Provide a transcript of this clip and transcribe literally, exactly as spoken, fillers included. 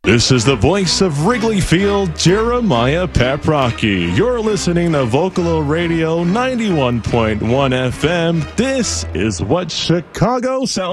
This is the voice of Wrigley Field, Jeremiah Paprocki. You're listening to Vocalo Radio ninety-one point one F M. This is what Chicago sounds